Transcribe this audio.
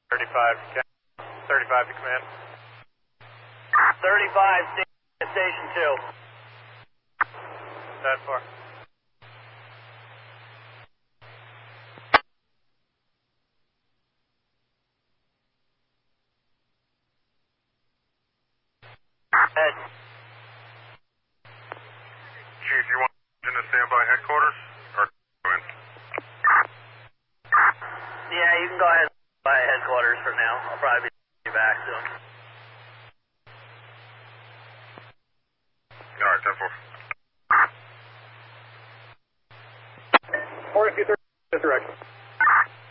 35, 35 to command. 35, station 2. That far. Head. Chief, you want in the standby headquarters or go in? Yeah, you can go ahead by headquarters for now. I'll probably be back soon. All right, 10-4. 4 direction.